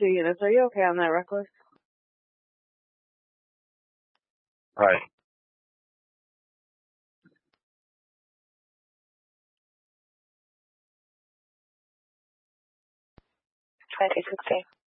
2 units. Are you okay on that reckless? Right. $20.60.